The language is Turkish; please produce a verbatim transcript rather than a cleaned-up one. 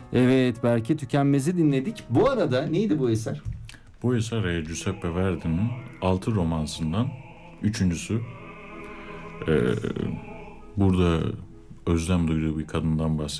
Evet, Berke Tükenmez'i dinledik. Bu arada neydi bu eser? Bu eser e, Giuseppe Verdi'nin altı romansından üçüncüsü. Ee, Burada özlem duyduğu bir kadından bahsediyor.